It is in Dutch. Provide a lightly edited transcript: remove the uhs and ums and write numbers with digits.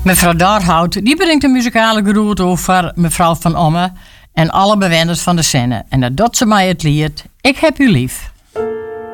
Mevrouw Darhout die brengt een muzikale groet over mevrouw Van Omme en alle bewoners van de scène. En dat doet ze mij het lied Ik heb u lief.